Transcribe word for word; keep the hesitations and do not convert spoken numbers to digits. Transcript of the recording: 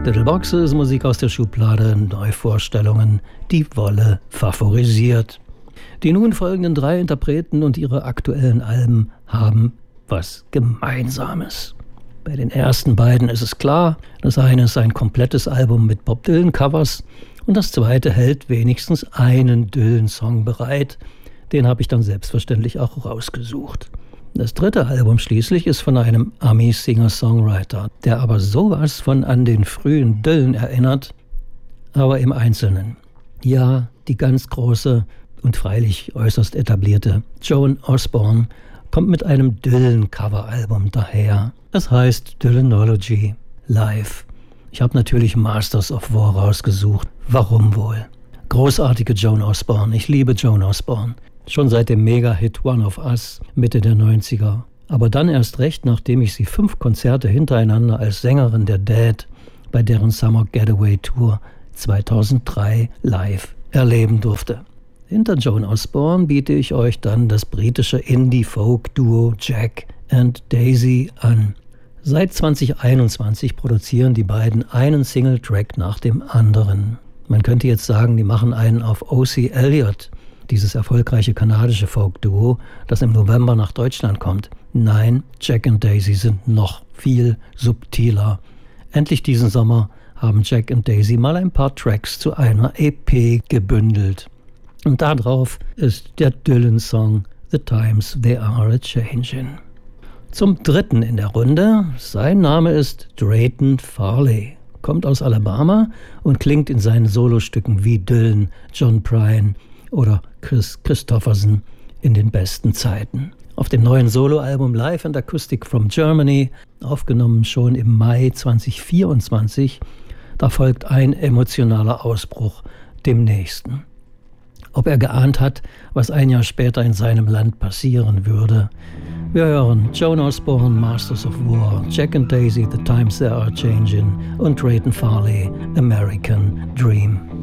Little Boxes, Musik aus der Schublade, Neuvorstellungen, die Wolle favorisiert. Die nun folgenden drei Interpreten und ihre aktuellen Alben haben was Gemeinsames. Bei den ersten beiden ist es klar, das eine ist ein komplettes Album mit Bob Dylan-Covers und das zweite hält wenigstens einen Dylan-Song bereit. Den habe ich dann selbstverständlich auch rausgesucht. Das dritte Album schließlich ist von einem Ami-Singer-Songwriter, der aber sowas von an den frühen Dylan erinnert, aber im Einzelnen. Ja, die ganz große und freilich äußerst etablierte Joan Osborne kommt mit einem Dylan-Cover-Album daher. Das heißt Dylanology Live. Ich habe natürlich Masters of War rausgesucht. Warum wohl? Großartige Joan Osborne. Ich liebe Joan Osborne. Schon seit dem Mega-Hit One of Us Mitte der neunziger. Aber dann erst recht, nachdem ich sie fünf Konzerte hintereinander als Sängerin der Dead bei deren Summer Getaway Tour zweitausenddrei live erleben durfte. Hinter Joan Osborne biete ich euch dann das britische Indie-Folk-Duo Jack and Daisy an. Seit zwanzig einundzwanzig produzieren die beiden einen Single-Track nach dem anderen. Man könnte jetzt sagen, die machen einen auf O C Elliott, dieses erfolgreiche kanadische Folk-Duo, das im November nach Deutschland kommt. Nein, Jack and Daisy sind noch viel subtiler. Endlich diesen Sommer haben Jack and Daisy mal ein paar Tracks zu einer E P gebündelt. Und darauf ist der Dylan-Song The Times They Are A-Changin'. Zum dritten in der Runde, sein Name ist Drayton Farley, kommt aus Alabama und klingt in seinen Solostücken wie Dylan, John Prine oder Chris Christopherson in den besten Zeiten. Auf dem neuen Soloalbum Live and Acoustic from Germany, aufgenommen schon im Mai zweitausendvierundzwanzig, da folgt ein emotionaler Ausbruch dem nächsten. Ob er geahnt hat, was ein Jahr später in seinem Land passieren würde. Wir hören Joan Osborne, Masters of War, Jack and Daisy, The Times They Are Changin' und Drayton Farley, American Dream.